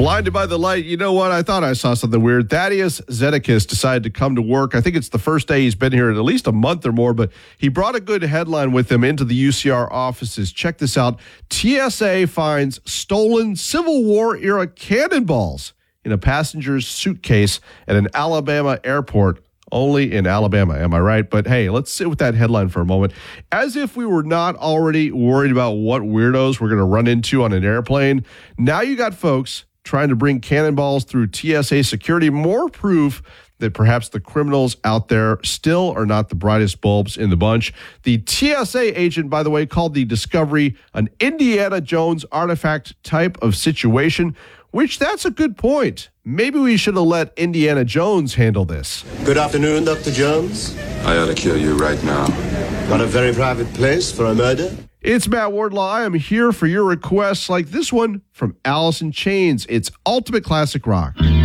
Blinded by the light, you know what? I thought I saw something weird. Thaddeus Zedekias decided to come to work. I think it's the first day he's been here in at least a month or more, but he brought a good headline with him into the UCR offices. Check this out. TSA finds stolen Civil War-era cannonballs in a passenger's suitcase at an Alabama airport. Only in Alabama, am I right? But hey, let's sit with that headline for a moment. As if we were not already worried about what weirdos we're going to run into on an airplane. Now you got folks trying to bring cannonballs through TSA security. More proof that perhaps the criminals out there still are not the brightest bulbs in the bunch. The TSA agent, by the way, called the discovery an Indiana Jones artifact type of situation, which that's a good point. Maybe we should have let Indiana Jones handle this. Good afternoon, Dr. Jones. I ought to kill you right now. Not a very private place for a murder? It's Matt Wardlaw. I am here for your requests like this one from Alice in Chains. It's Ultimate Classic Rock.